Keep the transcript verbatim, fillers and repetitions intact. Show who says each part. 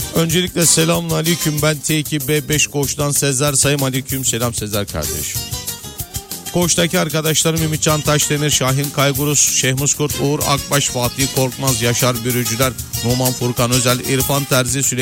Speaker 1: Öncelikle selamun aleyküm, ben T iki B beş Koç'tan Sezer Sayım. Aleyküm selam Sezer kardeşim. Koç'taki arkadaşlarım Ümitcan Taşdemir, Şahin Kaygurus, Şehmus Kurt, Uğur Akbaş, Fatih Korkmaz, Yaşar Bürücüler, Numan Furkan Özel, İrfan Terzi, Süleyman